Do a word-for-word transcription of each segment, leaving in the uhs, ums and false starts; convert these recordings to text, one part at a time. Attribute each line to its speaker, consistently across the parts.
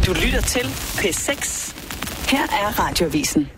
Speaker 1: Du lytter til P seks. Her er Radioavisen.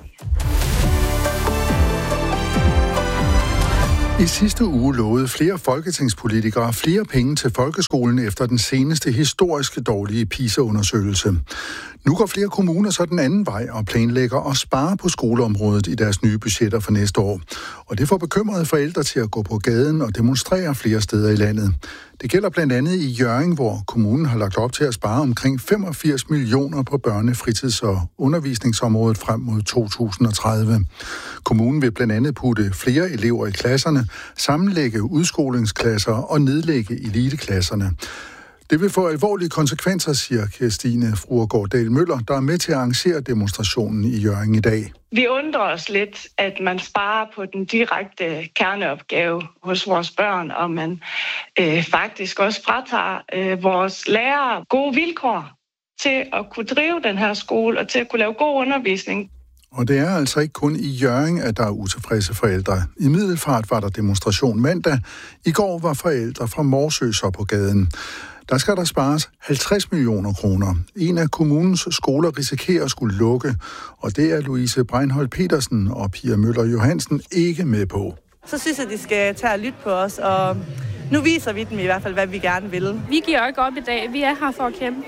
Speaker 2: I sidste uge lovede flere folketingspolitikere flere penge til folkeskolen efter den seneste historiske dårlige PISA-undersøgelse. Nu går flere kommuner så den anden vej og planlægger at spare på skoleområdet i deres nye budgetter for næste år. Og det får bekymrede forældre til at gå på gaden og demonstrere flere steder i landet. Det gælder blandt andet i Hjørring, hvor kommunen har lagt op til at spare omkring femogfirs millioner på børne-, fritids- og undervisningsområdet frem mod to tusind og tredive. Kommunen vil blandt andet putte flere elever i klasserne, sammenlægge udskolingsklasser og nedlægge eliteklasserne. Det vil få alvorlige konsekvenser, siger Kirstine Fruergaard Dahl Møller, der er med til at arrangere demonstrationen i Hjørring i dag.
Speaker 3: Vi undrer os lidt, at man sparer på den direkte kerneopgave hos vores børn, og man øh, faktisk også fratager øh, vores lærere gode vilkår til at kunne drive den her skole og til at kunne lave god undervisning.
Speaker 2: Og det er altså ikke kun i Hjørring, at der er utilfredse forældre. I Middelfart var der demonstration mandag. I går var forældre fra Morsø så på gaden. Der skal der spares halvtreds millioner kroner. En af kommunens skoler risikerer at skulle lukke, og det er Louise Breinholt Petersen og Pia Møller Johansen ikke med på.
Speaker 4: Så synes jeg, at de skal tage og lytte på os, og nu viser vi dem i hvert fald, hvad vi gerne vil.
Speaker 5: Vi giver ikke op i dag. Vi er her for at kæmpe.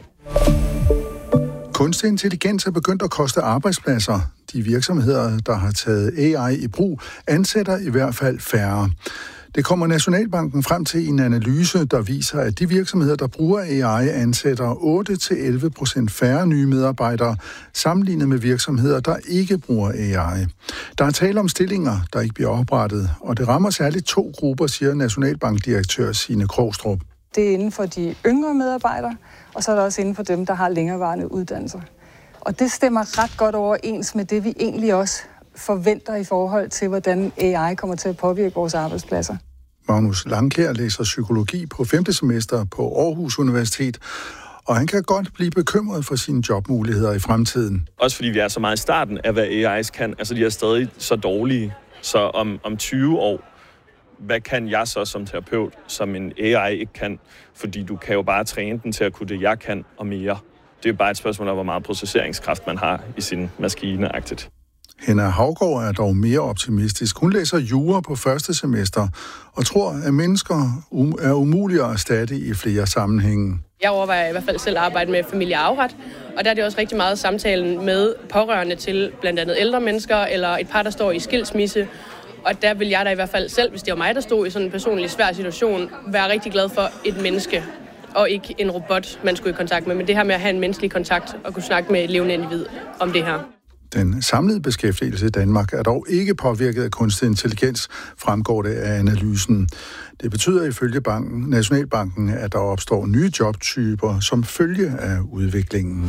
Speaker 2: Kunstig intelligens er begyndt at koste arbejdspladser. De virksomheder, der har taget A I i brug, ansætter i hvert fald færre. Det kommer Nationalbanken frem til i en analyse, der viser, at de virksomheder, der bruger A I, ansætter otte til elleve procent færre nye medarbejdere, sammenlignet med virksomheder, der ikke bruger A I. Der er tale om stillinger, der ikke bliver oprettet, og det rammer særligt to grupper, siger Nationalbankdirektør Signe Krogstrup.
Speaker 6: Det er inden for de yngre medarbejdere, og så er der også inden for dem, der har længerevarende uddannelser. Og det stemmer ret godt overens med det, vi egentlig også forventer i forhold til, hvordan A I kommer til at påvirke vores arbejdspladser.
Speaker 2: Magnus Langkjær læser psykologi på femte semester på Aarhus Universitet, og han kan godt blive bekymret for sine jobmuligheder i fremtiden.
Speaker 7: Også fordi vi er så meget i starten af, hvad A I's kan. Altså, de er stadig så dårlige. Så om, om tyve år, hvad kan jeg så som terapeut, som en A I ikke kan? Fordi du kan jo bare træne den til at kunne det, jeg kan og mere. Det er bare et spørgsmål om, hvor meget processeringskraft man har i sin maskine-agtigt.
Speaker 2: Henna Haugaard er dog mere optimistisk. Hun læser jura på første semester og tror, at mennesker er umulige at erstatte i flere sammenhænge.
Speaker 8: Jeg overvejer i hvert fald selv at arbejde med familieafret, og der er det også rigtig meget samtalen med pårørende til blandt andet ældre mennesker eller et par, der står i skilsmisse. Og der vil jeg da i hvert fald selv, hvis det var mig, der stod i sådan en personlig svær situation, være rigtig glad for et menneske og ikke en robot, man skulle i kontakt med. Men det her med at have en menneskelig kontakt og kunne snakke med et levende individ om det her.
Speaker 2: Den samlede beskæftigelse i Danmark er dog ikke påvirket af kunstig intelligens, fremgår det af analysen. Det betyder ifølge banken, Nationalbanken, at der opstår nye jobtyper som følge af udviklingen.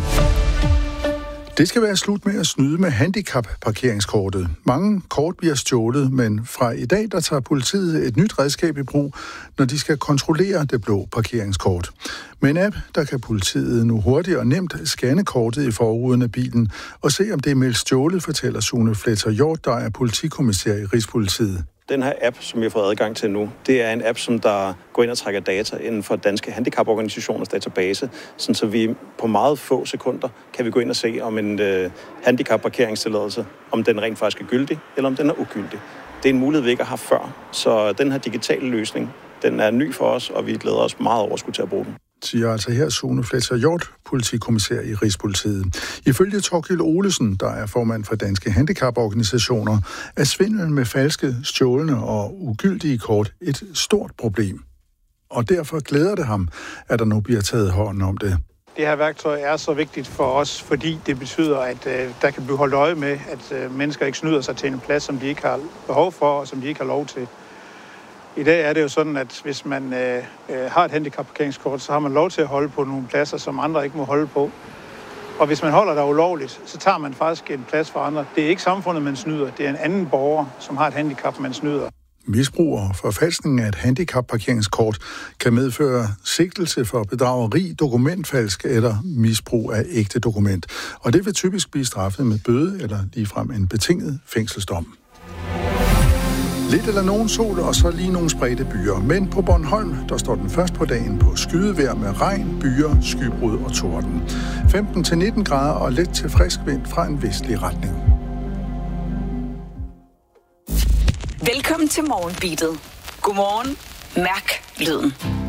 Speaker 2: Det skal være slut med at snyde med handicap-parkeringskortet. Mange kort bliver stjålet, men fra i dag der tager politiet et nyt redskab i brug, når de skal kontrollere det blå parkeringskort. Med en app, der kan politiet nu hurtigt og nemt scanne kortet i forruden af bilen og se, om det er meldt stjålet, fortæller Sune Fletter Hjort, der er politikommissær i Rigspolitiet.
Speaker 7: Den her app, som jeg har fået adgang til nu, det er en app, som der går ind og trækker data inden for danske handicaporganisationers database, sådan så vi på meget få sekunder kan vi gå ind og se, om en øh, handicapparkeringstilladelse, om den rent faktisk er gyldig, eller om den er ugyldig. Det er en mulighed, vi ikke har haft før, så den her digitale løsning, den er ny for os, og vi glæder os meget over at skulle til at bruge den.
Speaker 2: Siger altså her Sune Fletter Hjort, politikommissær i Rigspolitiet. Ifølge Thorkild Olesen, der er formand for Danske Handicaporganisationer, er svindel med falske, stjålne og ugyldige kort et stort problem. Og derfor glæder det ham, at der nu bliver taget hånd om det.
Speaker 9: Det her værktøj er så vigtigt for os, fordi det betyder, at øh, der kan blive holdt øje med, at øh, mennesker ikke snyder sig til en plads, som de ikke har behov for, og som de ikke har lov til. I dag er det jo sådan, at hvis man øh, har et handicapparkeringskort, så har man lov til at holde på nogle pladser, som andre ikke må holde på. Og hvis man holder der ulovligt, så tager man faktisk en plads for andre. Det er ikke samfundet, man snyder. Det er en anden borger, som har et handicap, man snyder.
Speaker 2: Misbrug og forfalskning af et handicapparkeringskort kan medføre sigtelse for bedrageri, dokumentfalsk eller misbrug af ægte dokument. Og det vil typisk blive straffet med bøde eller ligefrem en betinget fængselsdom. Lidt eller nogen sol, og så lige nogle spredte byer. Men på Bornholm, der står den først på dagen på skydevejr med regn, byer, skybrud og torden. femten til nitten grader og let til frisk vind fra en vestlig retning.
Speaker 1: Velkommen til Morgenbeatet. Godmorgen. Mærk lyden.